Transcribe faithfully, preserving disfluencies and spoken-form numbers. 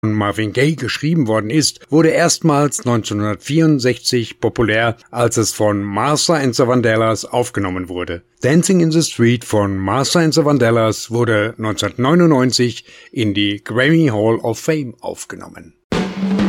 Marvin Gaye geschrieben worden ist, wurde erstmals neunzehnhundertvierundsechzig populär, als es von Martha and the Vandellas aufgenommen wurde. Dancing in the Street von Martha and the Vandellas wurde neunzehnhundertneunundneunzig in die Grammy Hall of Fame aufgenommen.